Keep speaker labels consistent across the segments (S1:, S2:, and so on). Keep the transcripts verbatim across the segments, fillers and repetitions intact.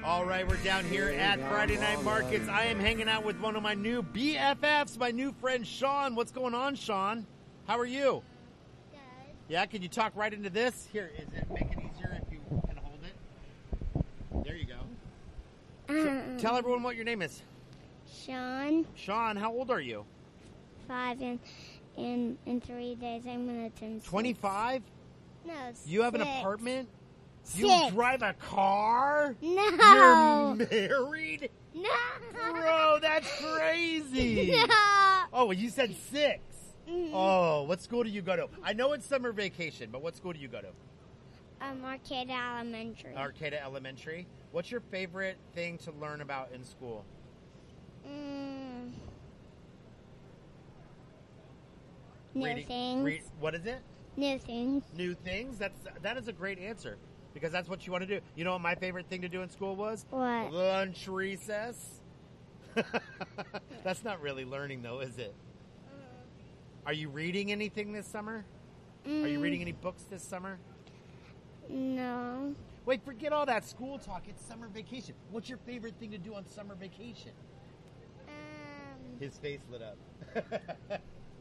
S1: All right, we're down here at Friday Night Markets. I am hanging out with one of my new B F Fs, my new friend Sean. What's going on, Sean? How are you?
S2: Good.
S1: Yeah, can you talk right into this? Here, is it make it easier if you can hold it? There you go.
S2: Um,
S1: So, tell everyone what your name is.
S2: Sean,
S1: Sean, how old are you?
S2: five, and in in three days I'm gonna turn six.
S1: twenty-five?
S2: No,
S1: You have an
S2: six.
S1: apartment?
S2: Six.
S1: You drive a car?
S2: No.
S1: You're married?
S2: No.
S1: Bro, that's crazy.
S2: No.
S1: Oh, well, you said six.
S2: Mhm.
S1: Oh, what school do you go to? I know it's summer vacation, but what school do you go to?
S2: Um, Arcata Elementary.
S1: Arcata Elementary. What's your favorite thing to learn about in school?
S2: Mm. New
S1: Reading-
S2: things.
S1: read- what is it?
S2: New things.
S1: New things? That's that is a great answer because that's what you want to do. You know what my favorite thing to do in school was?
S2: What?
S1: Lunch recess. That's not really learning though, is it? Are you reading anything this summer?
S2: Mm.
S1: Are you reading any books this summer?
S2: No.
S1: Wait, forget all that school talk. It's summer vacation. What's your favorite thing to do on summer vacation?
S2: Um.
S1: His face lit up.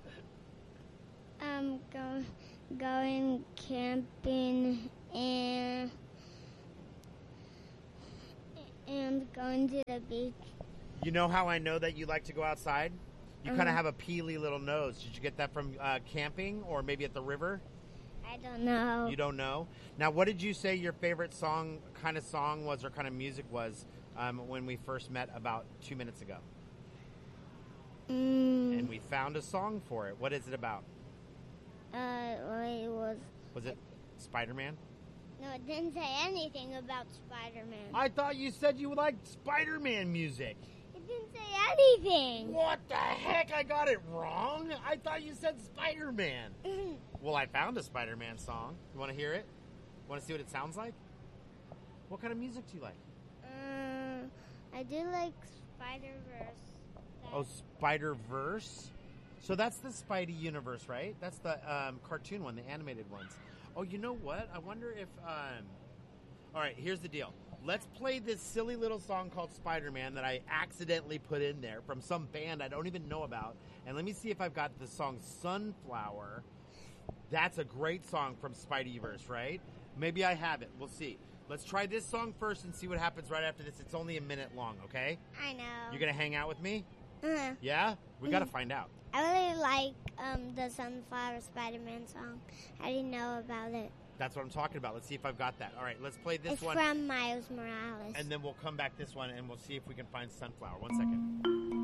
S2: Um. Go. Going camping and and going to the beach.
S1: You know how I know that you like to go outside? You kind of
S2: Uh-huh.
S1: have a peely little nose. Did you get that from uh, camping or maybe at the river?
S2: I don't know.
S1: You don't know? Now, what did you say your favorite song, kind of song was or kind of music was um, when we first met about two minutes ago?
S2: Mm,
S1: And we found a song for it. What is it about?
S2: uh, well, it was.
S1: Was it Spider-Man?
S2: No, it didn't say anything about Spider-Man.
S1: I thought you said you liked Spider-Man music.
S2: It didn't say anything.
S1: What the heck? I got it wrong? I thought you said Spider-Man. Well, I found a Spider-Man song. You want to hear it? Want to see what it sounds like? What kind of music do you like?
S2: uh, I do like Spider-Verse.
S1: Oh, Spider-Verse? So that's the Spidey universe, right? That's the um, cartoon one, the animated ones. Oh, you know what? I wonder if... Um... All right, here's the deal. Let's play this silly little song called Spider-Man that I accidentally put in there from some band I don't even know about. And let me see if I've got the song Sunflower. That's a great song from Spideyverse, right? Maybe I have it. We'll see. Let's try this song first and see what happens right after this. It's only a minute long, okay?
S2: I know.
S1: You gonna hang out with me?
S2: Uh-huh.
S1: Yeah? We gotta find out.
S2: I really like um, the Sunflower Spider-Man song. How do you know about it?
S1: That's what I'm talking about. Let's see if I've got that. All right, let's play this
S2: It's
S1: one.
S2: from Miles Morales.
S1: And then we'll come back this one and we'll see if we can find Sunflower. One second.